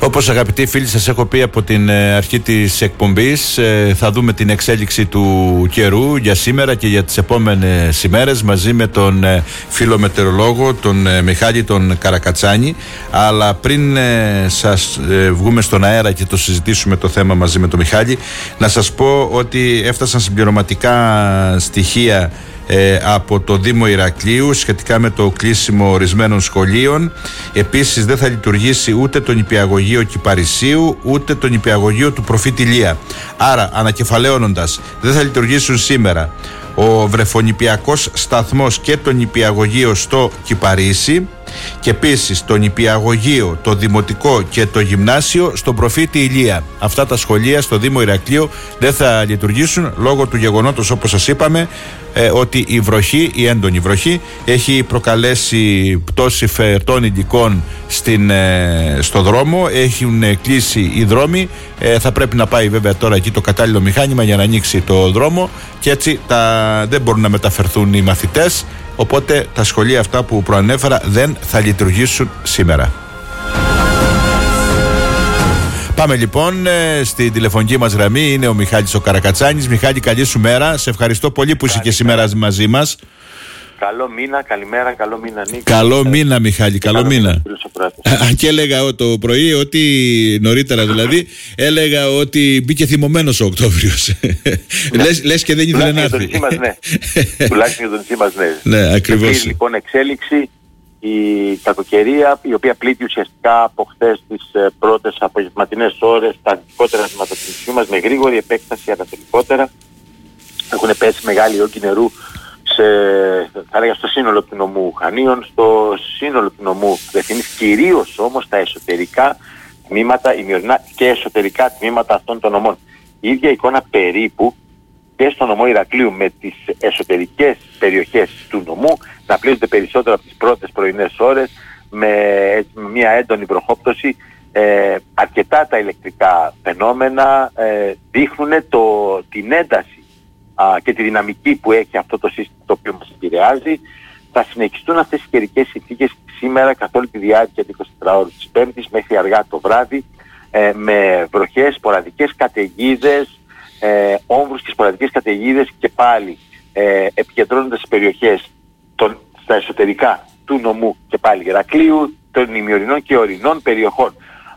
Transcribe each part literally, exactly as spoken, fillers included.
Όπως αγαπητοί φίλοι σας έχω πει από την αρχή της εκπομπής, θα δούμε την εξέλιξη του καιρού για σήμερα και για τις επόμενες ημέρες μαζί με τον φιλομετεωρολόγο, τον Μιχάλη τον Καρακατσάνη. Αλλά πριν σας βγούμε στον αέρα και το συζητήσουμε το θέμα μαζί με τον Μιχάλη, να σας πω ότι έφτασαν συμπληρωματικά στοιχεία Ε, από το Δήμο Ηρακλείου σχετικά με το κλείσιμο ορισμένων σχολείων. Επίσης δεν θα λειτουργήσει ούτε το νηπιαγωγείο Κυπαρισίου ούτε το νηπιαγωγείο του Προφήτη Ηλία. Άρα, ανακεφαλαίωνοντας, δεν θα λειτουργήσουν σήμερα ο βρεφονηπιακός σταθμός και το νηπιαγωγείο στο Κυπαρίσι και επίσης το νηπιαγωγείο, το δημοτικό και το γυμνάσιο στον Προφήτη Ηλία. Αυτά τα σχολεία στο Δήμο Ηρακλείου δεν θα λειτουργήσουν λόγω του γεγονότος, όπως σας είπαμε, ε, ότι η βροχή, η έντονη βροχή έχει προκαλέσει πτώση φερτών υλικών στην, ε, στο δρόμο. Έχουν ε, κλείσει οι δρόμοι, ε, θα πρέπει να πάει βέβαια τώρα εκεί το κατάλληλο μηχάνημα για να ανοίξει το δρόμο και έτσι τα, δεν μπορούν να μεταφερθούν οι μαθητές. Οπότε τα σχολεία αυτά που προανέφερα δεν θα λειτουργήσουν σήμερα. Πάμε λοιπόν στην τηλεφωνική μας γραμμή. Είναι ο Μιχάλης ο Καρακατσάνης. Μιχάλη, καλή σου μέρα. Σε ευχαριστώ πολύ που είσαι και σήμερα μαζί μας. Καλό μήνα, καλημέρα, καλό μήνα Νίκο. Καλό μήνα Μιχάλη, καλό, καλό μήνα. Α, και έλεγα το πρωί ότι νωρίτερα δηλαδή έλεγα ότι μπήκε θυμωμένος ο Οκτώβριος. Ναι. λες, λες και δεν ήθελε να έρθει. Ναι. Τουλάχιστον για το νησί μας, ναι. Ναι, ακριβώς. Έχει λοιπόν εξέλιξη η κακοκαιρία, η οποία πλήττει ουσιαστικά από χθες τις πρώτες απογευματινές ώρες τα δυτικότερα τμήματα του νησιού μας με γρήγορη επέκταση ανατολικότερα. Έχουν πέσει μεγάλοι όγκοι νερού σε, θα έλεγα, στο σύνολο του νομού Χανίων, στο σύνολο του νομού Δεθνής, κυρίως όμως τα εσωτερικά τμήματα, ημιορεινά και εσωτερικά τμήματα αυτών των νομών. Η ίδια εικόνα περίπου και στο νομό Ηρακλείου με τις εσωτερικές περιοχές του νομού να πλήττονται περισσότερο από τις πρώτες πρωινές ώρες με μια έντονη βροχόπτωση. Ε, αρκετά τα ηλεκτρικά φαινόμενα ε, δείχνουν το, την ένταση και τη δυναμική που έχει αυτό το σύστημα το οποίο μας επηρεάζει. Θα συνεχιστούν αυτές οι καιρικές συνθήκες σήμερα καθ' όλη τη διάρκεια της εικοσιτετράωρης της Πέμπτης μέχρι αργά το βράδυ, ε, με βροχές, σποραδικές καταιγίδες, ε, όμβρους και σποραδικές καταιγίδες και πάλι ε, επικεντρώνοντας στις περιοχές των, στα εσωτερικά του νομού και πάλι Ηρακλείου, των ημιορεινών και ορεινών περιοχών.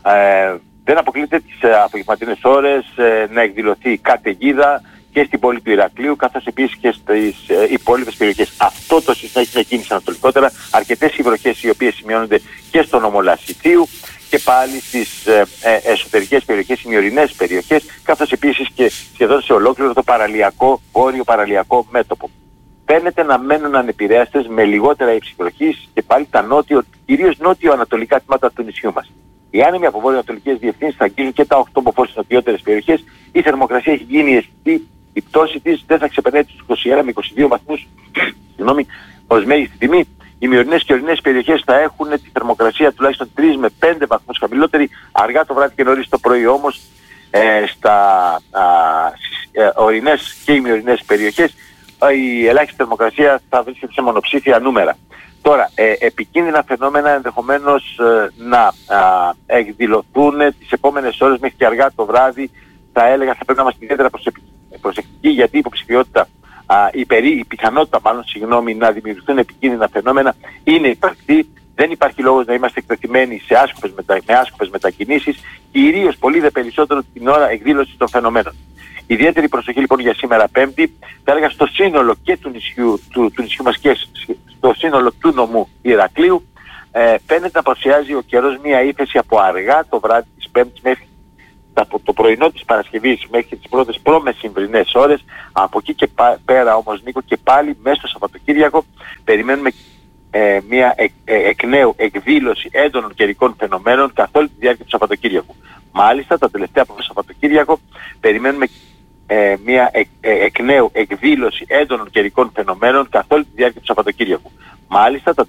Ε, δεν αποκλείται τις ε, απογευματινές ώρες ε, να εκδηλωθεί καταιγίδα και στην πόλη του Ηρακλείου, καθώς επίσης και στις ε, υπόλοιπες περιοχές. Αυτό το σύστημα έχει ξεκίνησει ανατολικότερα. Αρκετές οι βροχές οι οποίες σημειώνονται και στο νομό Λασιθίου και πάλι στις ε, ε, εσωτερικές περιοχές, ημιορεινές περιοχές, καθώς επίσης και σχεδόν σε ολόκληρο το παραλιακό, βόρειο παραλιακό μέτωπο. Φαίνεται να μένουν ανεπηρέαστες με λιγότερα ύψη βροχής και πάλι τα νότιο, κυρίως νότιο-ανατολικά τμήματα του νησιού μας. Οι άνεμοι από βόρειο-ανατολικές διευθύνσεις θα αγγίζουν και τα οκτώ μποφόρ στις νοτιότερες περιοχές. Η θερμοκρασία έχει γίνει αισθητή. Η πτώση της δεν θα ξεπερνάει τους είκοσι ένα με είκοσι δύο βαθμούς συγγνώμη, ως μέγιστη τιμή. Οι ημιορεινές και ορεινές περιοχές θα έχουν τη θερμοκρασία τουλάχιστον τρεις με πέντε βαθμούς χαμηλότερη αργά το βράδυ και νωρίς το πρωί. Όμως ε, στα α, ε, ορεινές και ημιορεινές περιοχές η ελάχιστη θερμοκρασία θα βρίσκεται σε μονοψήφια νούμερα. Τώρα, ε, επικίνδυνα φαινόμενα ενδεχομένως ε, να α, εκδηλωθούν τις επόμενες ώρες μέχρι και αργά το βράδυ. Θα έλεγα θα πρέπει να είμαστε ιδιαίτερα προσεκτικοί γιατί η υποψηφιότητα, α, η, περί, η πιθανότητα μάλλον συγγνώμη, να δημιουργηθούν επικίνδυνα φαινόμενα είναι υπαρκτή. Δεν υπάρχει λόγος να είμαστε εκτεθειμένοι σε άσκοπες μετα, με άσκοπες μετακινήσεις, κυρίως πολύ δε περισσότερο την ώρα εκδήλωσης των φαινομένων. Ιδιαίτερη προσοχή λοιπόν για σήμερα Πέμπτη, θα έλεγα στο σύνολο και του νησιού, του, του νησιού μας και στο σύνολο του νομού Ηρακλείου, ε, φαίνεται να παρουσιάζει ο καιρός μια ύφεση από αργά το βράδυ της Πέμπτης μέχρι από το πρωινό της Παρασκευής μέχρι τις πρώτες προμεσημβρινές ώρες. Από εκεί και πά, πέρα όμως Νίκο και πάλι μέσα στο Σαββατοκύριακο περιμένουμε ε, μια εκ, ε, εκ νέου εκδήλωση έντονων καιρικών φαινομένων καθ' όλη τη διάρκεια του Σαββατοκύριακου. Μάλιστα τα τελευταία από το Σαββατοκύριακο περιμένουμε ε, μια εκ, ε, εκ νέου εκδήλωση έντονων καιρικών φαινομένων καθ' όλη τη διάρκεια του Σαββατοκύριακου. Μάλιστα τα